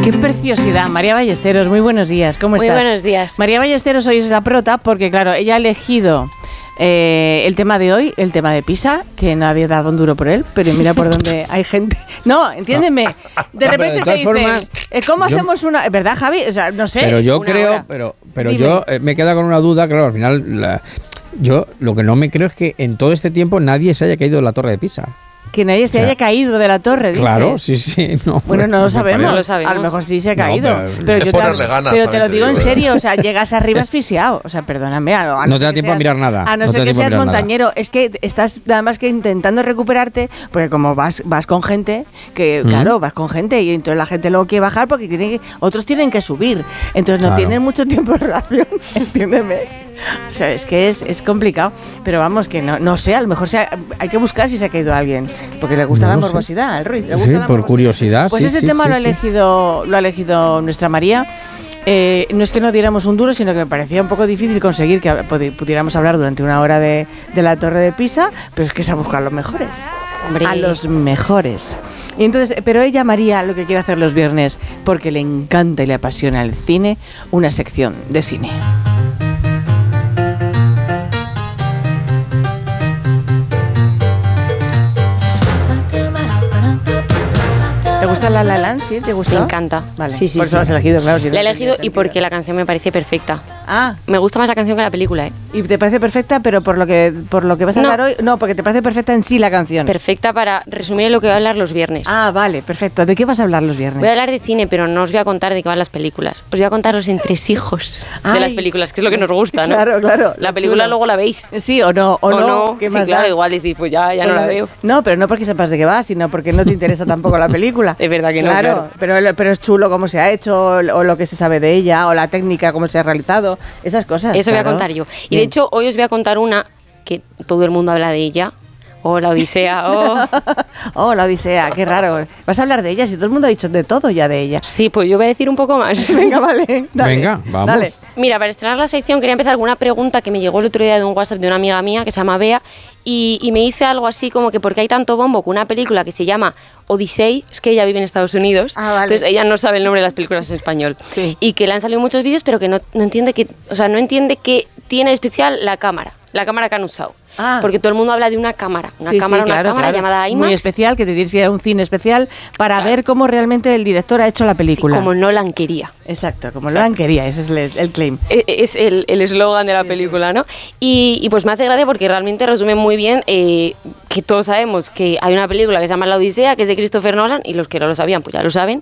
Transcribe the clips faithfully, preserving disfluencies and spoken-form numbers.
Qué preciosidad. María Ballesteros, muy buenos días. ¿Cómo estás? Muy buenos días. María Ballesteros hoy es la prota porque, claro, ella ha elegido eh, el tema de hoy, el tema de Pisa, que nadie daba un duro por él, pero mira por dónde hay gente. No, entiéndeme. De repente te dicen, ¿cómo yo, hacemos una...? ¿Verdad, Javi? O sea, no sé. Pero yo creo, hora. pero, pero yo eh, me queda con una duda, claro, al final... La, yo lo que no me creo es que en todo este tiempo nadie se haya caído de la Torre de Pisa. Que nadie se o sea, haya caído de la torre, dices. Claro, sí, sí. No, bueno, no lo sabemos. lo sabemos. A lo mejor sí se ha caído. No, pero pero, yo te, ganas, pero te lo digo te digo, en serio. O sea, llegas arriba asfixiado. O sea, perdóname. A, a no, no te da tiempo seas, a mirar nada. A no, no ser que seas montañero. Nada. Es que estás nada más que intentando recuperarte, porque como vas vas con gente, que mm. claro, vas con gente y entonces la gente luego quiere bajar porque tiene que, otros tienen que subir. Entonces no claro. tienen mucho tiempo de relación. Entiéndeme. O sea, es que es, es complicado. Pero vamos, que no, no sé, a lo mejor se ha, hay que buscar si se ha caído alguien. Porque le gusta no la morbosidad al Ruiz. Le gusta sí, la por morbosidad. curiosidad. Pues sí, ese sí, tema sí, lo, ha sí. elegido, lo ha elegido nuestra María. Eh, no es que no diéramos un duro, sino que me parecía un poco difícil conseguir que pudiéramos hablar durante una hora de, de la Torre de Pisa, pero es que se ha buscado a los mejores. Hombre. A los mejores. Y entonces, pero ella, María, lo que quiere hacer los viernes, porque le encanta y le apasiona el cine, una sección de cine. ¿Te gusta La La Land? ¿Sí? ¿Te gusta? Me encanta. Vale. Sí, sí, por eso sí. lo has elegido, claro. Si la he elegido y porque la canción me parece perfecta. Ah. Me gusta más la canción que la película, ¿eh? ¿Y te parece perfecta, pero por lo que por lo que vas a no. hablar hoy? No, porque te parece perfecta en sí la canción. Perfecta para resumir lo que voy a hablar los viernes. Ah, vale, perfecto. ¿De qué vas a hablar los viernes? Voy a hablar de cine, pero no os voy a contar de qué van las películas. Os voy a contar los entresijos Ay. de las películas, que es lo que nos gusta, ¿no? Claro, claro. La película chulo. luego la veis. Sí, o no, o, o no. no. ¿Qué sí, más claro, da? igual decís, pues ya, ya no, no la veo. No, pero no porque sepas de qué va, sino porque no te interesa tampoco la película. Es verdad que no, claro. claro. Pero, pero es chulo cómo se ha hecho, o lo que se sabe de ella, o la técnica, cómo se ha realizado, esas cosas. Eso claro. voy a contar yo. Y Bien. de hecho, hoy os voy a contar una que todo el mundo habla de ella. Oh, la Odisea, oh. oh, la Odisea, qué raro. Vas a hablar de ella, si todo el mundo ha dicho de todo ya de ella. Sí, pues yo voy a decir un poco más. Venga, vale. Dale, Venga, vamos. Dale. Mira, para estrenar la sección quería empezar con una pregunta que me llegó el otro día de un WhatsApp de una amiga mía que se llama Bea y, y me dice algo así como que porque hay tanto bombo con una película que se llama Odyssey, es que ella vive en Estados Unidos, ah, vale. entonces ella no sabe el nombre de las películas en español sí. y que le han salido muchos vídeos pero que no, no entiende que, o sea, no entiende que tiene especial la cámara, la cámara que han usado. Ah. Porque todo el mundo habla de una cámara, una sí, cámara, sí, claro, una cámara claro. llamada IMAX. Muy especial, que te tienes que ir a un cine especial para claro. ver cómo realmente el director ha hecho la película. Sí, como Nolan quería. Exacto, como Exacto. Nolan quería, ese es el, el claim. Es el eslogan de la sí, película, sí. ¿no? Y, y pues me hace gracia porque realmente resume muy bien eh, que todos sabemos que hay una película que se llama La Odisea, que es de Christopher Nolan, y los que no lo sabían, pues ya lo saben,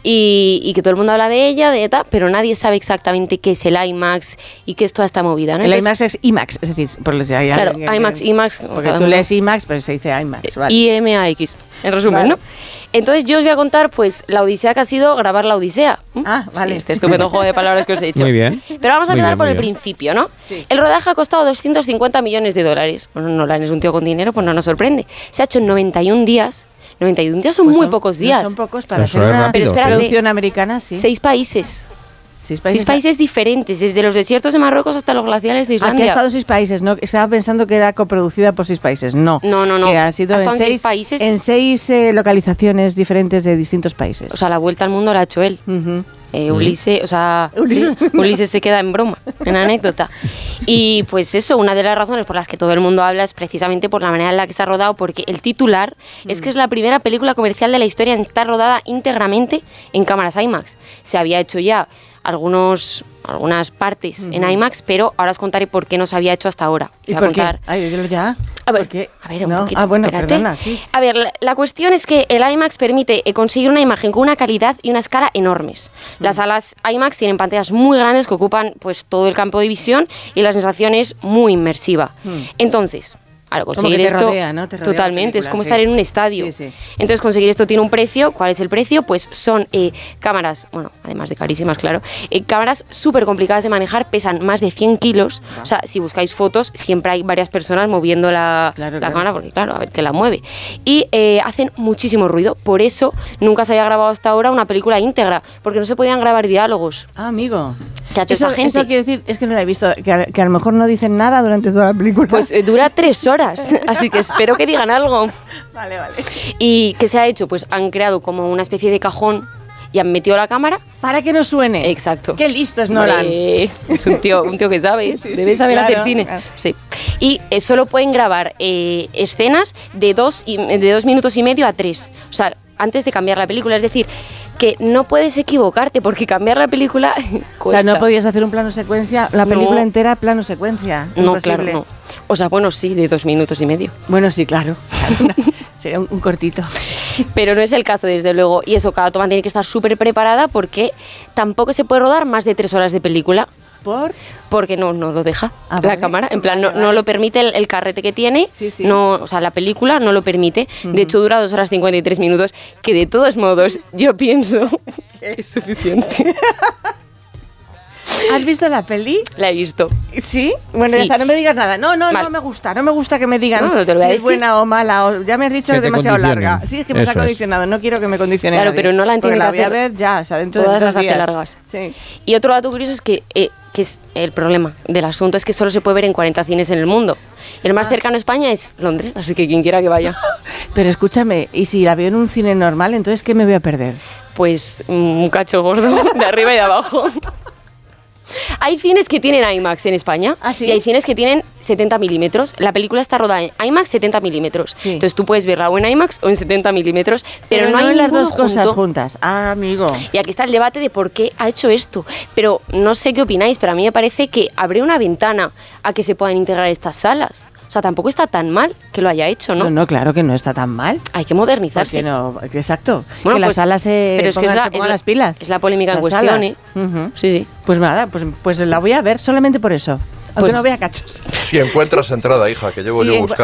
y, y que todo el mundo habla de ella, de ETA, pero nadie sabe exactamente qué es el IMAX y qué es toda esta movida, ¿no? El Entonces, IMAX es IMAX, es decir, por los de claro, IMAX, IMAX... Porque tú lees IMAX, pero se dice IMAX, vale. I M A X, en resumen, vale. ¿no? Entonces yo os voy a contar, pues, la odisea que ha sido grabar la Odisea. Ah, vale. Sí, este estupendo juego de palabras que os he dicho. Muy bien. Pero vamos a muy empezar bien, por el bien. principio, ¿no? Sí. El rodaje ha costado doscientos cincuenta millones de dólares. Bueno, Nolan es un tío con dinero, pues no nos sorprende. Se ha hecho en noventa y un días. noventa y un días son pues muy son, pocos días. No son pocos para Eso ser es una rápido, pero producción americana, sí. Seis países. Seis países. Seis países diferentes, desde los desiertos de Marruecos hasta los glaciares de Islandia. Aquí ha estado seis países, ¿no? Estaba pensando que era coproducida por seis países. No, no, no. no. Que ha sido ha en en seis, seis países. En seis eh, localizaciones diferentes de distintos países. O sea, la vuelta al mundo la ha hecho él. Uh-huh. Eh, Ulises, o sea, Ulises. Sí, Ulises se queda en broma, en anécdota. Y pues eso, una de las razones por las que todo el mundo habla es precisamente por la manera en la que se ha rodado, porque el titular mm. es que es la primera película comercial de la historia en estar rodada íntegramente en cámaras IMAX. Se había hecho ya algunos algunas partes uh-huh. en IMAX, pero ahora os contaré por qué no se había hecho hasta ahora. ¿Y Voy por a contar. qué? Ay, yo ya. A ver, ¿Por qué? a ver, un no. poquito. Ah, bueno, espérate. perdona, sí. A ver, la, la cuestión es que el IMAX permite eh, conseguir una imagen con una calidad y una escala enormes. Uh-huh. Las salas IMAX tienen pantallas muy grandes que ocupan pues todo el campo de visión y la sensación es muy inmersiva. Uh-huh. Entonces, al conseguir como que te esto, rodea, ¿no? Te rodea totalmente, película, es como sí. estar en un estadio. Sí, sí. Entonces, conseguir esto tiene un precio. ¿Cuál es el precio? Pues son eh, cámaras, bueno, además de carísimas, claro, eh, cámaras súper complicadas de manejar, pesan más de cien kilos. Wow. O sea, si buscáis fotos, siempre hay varias personas moviendo la, claro, la claro. cámara, porque claro, a ver qué la mueve. Y eh, hacen muchísimo ruido. Por eso nunca se había grabado hasta ahora una película íntegra, porque no se podían grabar diálogos. Ah, amigo. ¿Qué ha hecho eso, esa gente? Eso quiere decir, es que no la he visto, que a, que a lo mejor no dicen nada durante toda la película. Pues eh, dura tres horas, así que espero que digan algo. Vale, vale. ¿Y qué se ha hecho? Pues han creado como una especie de cajón y han metido la cámara. Para que no suene. Exacto. Qué listo es Nolan. Eh, es un tío, un tío que sabe, Sí, debe sí, saber claro, hacer cine. claro. Sí. Y eh, solo pueden grabar eh, escenas de dos, y, de dos minutos y medio a tres. O sea, antes de cambiar la película. Es decir, que no puedes equivocarte porque cambiar la película cuesta. O sea, no podías hacer un plano secuencia, la película No. entera plano secuencia. No, Imposible. claro, no. O sea, bueno, sí, de dos minutos y medio. Bueno, sí, claro. Sería un, un cortito. Pero no es el caso, desde luego. Y eso, cada toma tiene que estar súper preparada porque tampoco se puede rodar más de tres horas de película. ¿Por? Porque no, no lo deja Ah, la vale. cámara. En plan, no, Vale, no vale. lo permite el, el carrete que tiene. Sí, sí. No, o sea, la película no lo permite. De hecho, dura dos horas cincuenta y tres minutos, que de todos modos yo pienso que es suficiente. ¿Has visto la peli? La he visto. ¿Sí? Bueno, Sí. ya está, no me digas nada. No, no, Vale. no me gusta. No me gusta que me digan No, no te lo voy si a es decir. buena o mala. O, ya me has dicho Que que es te demasiado condicionen. larga. Sí, es que me Eso está es. condicionado. No quiero que me condicione Claro, nadie. pero Nolan Porque tiene la que voy a hacer ver ya, o sea, dentro todas de dos las hace días. largas. Sí. Y otro dato curioso es que, eh, que es el problema del asunto es que solo se puede ver en cuarenta cines en el mundo. El más Ah. cercano a España es Londres, así que quien quiera que vaya. Pero escúchame, ¿y si la veo en un cine normal, entonces qué me voy a perder? Pues mm, un cacho gordo de arriba y de abajo. Hay cines que tienen IMAX en España. ¿Ah, sí? Y hay cines que tienen setenta milímetros. La película está rodada en IMAX setenta milímetros. Sí. Entonces tú puedes verla o en IMAX o en setenta milímetros, pero, no hay en las ninguno dos cosas junto. juntas. Ah, amigo. Y aquí está el debate de por qué ha hecho esto. Pero no sé qué opináis, pero a mí me parece que abre una ventana a que se puedan integrar estas salas. O sea, tampoco está tan mal que lo haya hecho, ¿no? No, no, claro que no está tan mal. Hay que modernizarse. Porque no, exacto. Bueno, que las pues, salas se pero es que pongan, es la- se pongan es la- las pilas. es la polémica en Las cuestión, salas. ¿eh? Ujú. Sí, sí. Pues nada, pues, pues la voy a ver solamente por eso. Aunque Pues- no vea cachos. Si encuentras entrada, hija, que llevo Sí, yo encu- buscando.